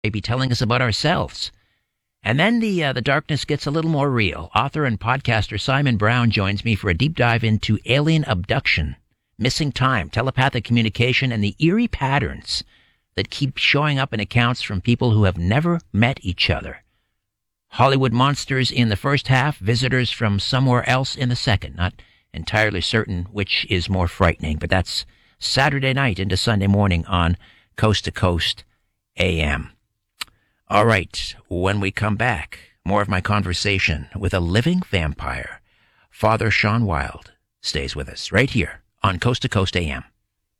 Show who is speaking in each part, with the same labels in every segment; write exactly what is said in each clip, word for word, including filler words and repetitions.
Speaker 1: Maybe telling us about ourselves. And then the uh, the darkness gets a little more real. Author and podcaster Simon Brown joins me for a deep dive into alien abduction, missing time, telepathic communication, and the eerie patterns that keep showing up in accounts from people who have never met each other. Hollywood monsters in the first half, visitors from somewhere else in the second. Not entirely certain which is more frightening, but that's Saturday night into Sunday morning on Coast to Coast A M. All right, when we come back, more of my conversation with a living vampire. Father Sean Wild stays with us right here on Coast to Coast A M.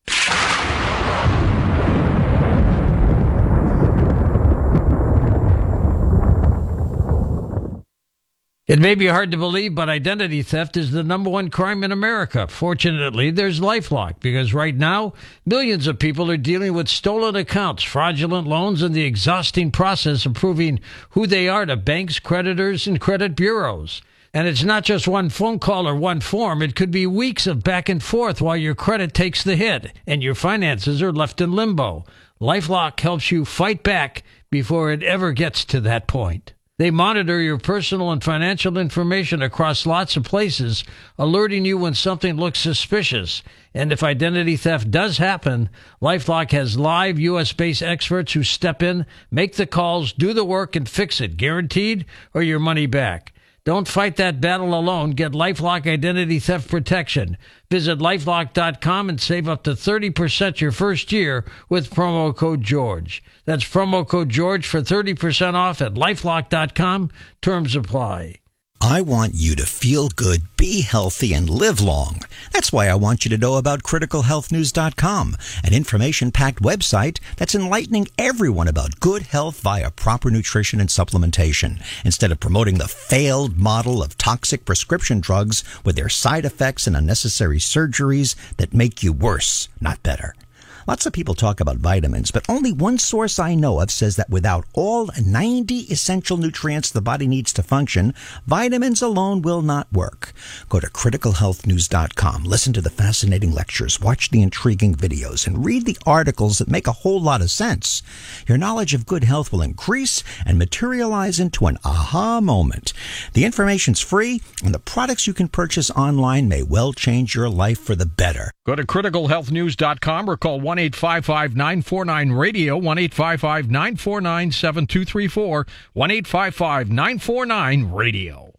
Speaker 2: It may be hard to believe, but identity theft is the number one crime in America. Fortunately, there's LifeLock, because right now, millions of people are dealing with stolen accounts, fraudulent loans, and the exhausting process of proving who they are to banks, creditors, and credit bureaus. And it's not just one phone call or one form. It could be weeks of back and forth while your credit takes the hit and your finances are left in limbo. LifeLock helps you fight back before it ever gets to that point. They monitor your personal and financial information across lots of places, alerting you when something looks suspicious. And if identity theft does happen, LifeLock has live U S-based experts who step in, make the calls, do the work, and fix it, guaranteed, or your money back. Don't fight that battle alone. Get LifeLock Identity Theft Protection. Visit LifeLock dot com and save up to thirty percent your first year with promo code George. That's promo code George for thirty percent off at LifeLock dot com. Terms apply.
Speaker 3: I want you to feel good, be healthy, and live long. That's why I want you to know about critical health news dot com, an information-packed website that's enlightening everyone about good health via proper nutrition and supplementation, instead of promoting the failed model of toxic prescription drugs with their side effects and unnecessary surgeries that make you worse, not better. Lots of people talk about vitamins, but only one source I know of says that without all ninety essential nutrients the body needs to function, vitamins alone will not work. Go to critical health news dot com, listen to the fascinating lectures, watch the intriguing videos, and read the articles that make a whole lot of sense. Your knowledge of good health will increase and materialize into an aha moment. The information's free, and the products you can purchase online may well change your life for the better.
Speaker 4: Go to critical health news dot com or call one eight five five nine four nine radio, one eight five five nine four nine seven two three four, one eight five five nine four nine radio.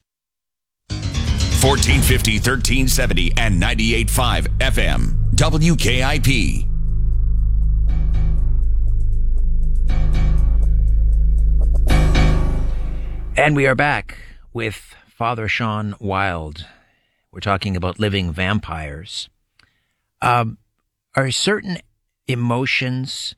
Speaker 5: fourteen fifty, thirteen seventy, and ninety-eight point five F M, W K I P.
Speaker 1: And we are back with Father Sean Wild. We're talking about living vampires. Um, are certain emotions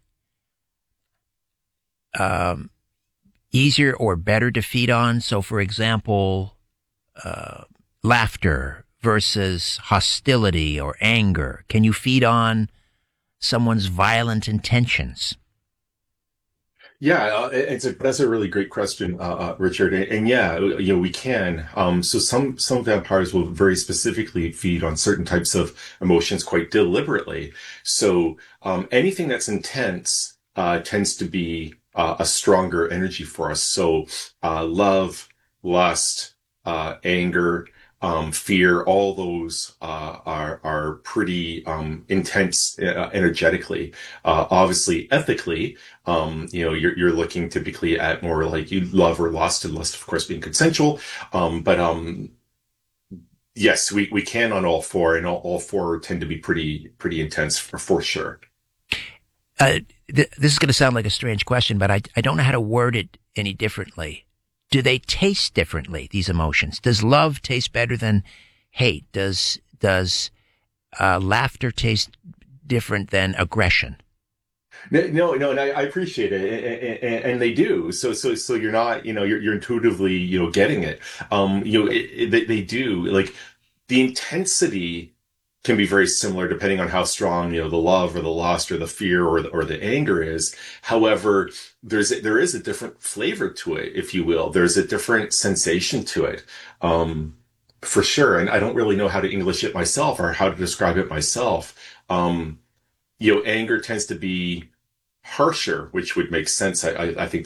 Speaker 1: um, easier or better to feed on? So, for example, uh, laughter versus hostility or anger. Can you feed on someone's violent intentions?
Speaker 6: Yeah, uh, it's a, that's a really great question, uh, uh, Richard. And, and yeah, you know, we can. Um, so some, some vampires will very specifically feed on certain types of emotions quite deliberately. So, um, anything that's intense, uh, tends to be, uh, a stronger energy for us. So, uh, love, lust, uh, anger, um, fear, all those, uh, are, are pretty, um, intense, uh, energetically. Uh, obviously, ethically, um, you know, you're, you're looking typically at more like you love or lust, and lust, of course, being consensual. Um, but, um, yes, we, we can on all four, and all, all four tend to be pretty, pretty intense for, for sure.
Speaker 1: Uh, th- this is going to sound like a strange question, but I, I don't know how to word it any differently. Do they taste differently, these emotions? Does love taste better than hate? Does does uh, laughter taste different than aggression?
Speaker 6: No, no, and I, I appreciate it, and, and, and they do. So, so, so you're not, you know, you're, you're intuitively, you know, getting it. Um, you know, it, it, they, they do. Like, the intensity can be very similar depending on how strong, you know, the love or the lust or the fear or the, or the anger is. However, there's, there is a different flavor to it, if you will. There's a different sensation to it. Um, for sure. And I don't really know how to English it myself or how to describe it myself. Um, you know, anger tends to be harsher, which would make sense. I, I, I think